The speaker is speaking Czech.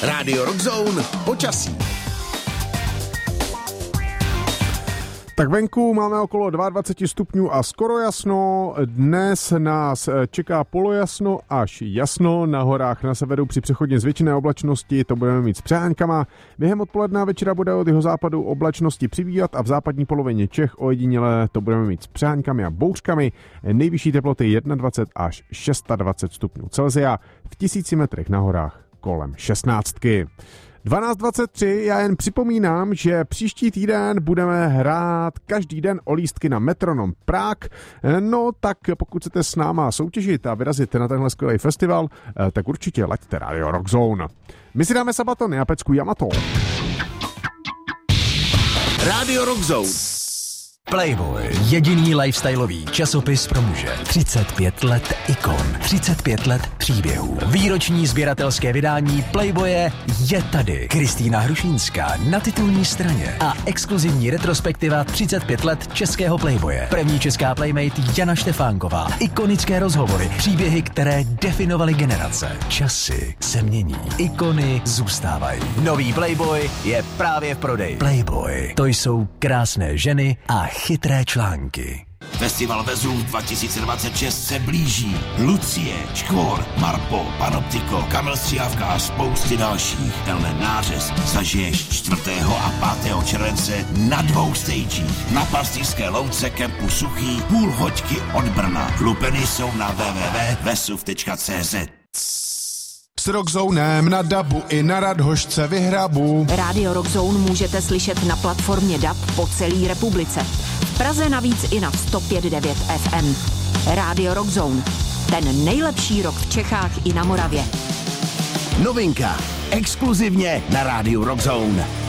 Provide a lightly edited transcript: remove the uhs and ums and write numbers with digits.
Rádio Rockzone počasí. Tak venku máme okolo 22 stupňů a skoro jasno. Dnes nás čeká polojasno až jasno. Na horách na severu při přechodně zvětšené oblačnosti to budeme mít s přeháňkama. Během odpoledne večera bude od jihozápadu oblačnosti přibývat a v západní polovině Čech ojediněle to budeme mít s přeháňkami a bouřkami. Nejvyšší teploty 21 až 26 stupňů Celsia. V 1000 metrech na horách kolem 16. 12.23, já jen připomínám, že příští týden budeme hrát každý den o lístky na Metronom Prague. No tak pokud chcete s náma soutěžit a vyrazit na tenhle skvělý festival, tak určitě laďte Radio Rockzone. My si dáme Sabatony a pecku Yamato. Radio Rockzone. Playboy. Jediný lifestyleový časopis pro muže. 35 let ikon. 35 let příběhů. Výroční sběratelské vydání Playboye je tady. Kristýna Hrušínská na titulní straně a exkluzivní retrospektiva 35 let českého Playboye. První česká playmate Jana Štefánková. Ikonické rozhovory, příběhy, které definovaly generace. Časy se mění. Ikony zůstávají. Nový Playboy je právě v prodeji. Playboy. To jsou krásné ženy a chytré články. Festival Vezův 2026 se blíží. Lucie, Škvor, Marpo, Panoptiko, Kamil Stříhavka a spousty dalších. Tenhle nářez zažiješ 4. a 5. července na 2 stagích. Na Pastýřské louce kempu Suchý, půl hoďky od Brna. Lupeny jsou na www.vesuv.cz. S Rockzonem na dabu i na Radhošce vyhrabu. Radio Rockzone můžete slyšet na platformě DAB po celé republice. V Praze navíc i na 105.9 FM. Radio Rockzone. Ten nejlepší rock v Čechách i na Moravě. Novinka. Exkluzivně na Rádiu Rockzone.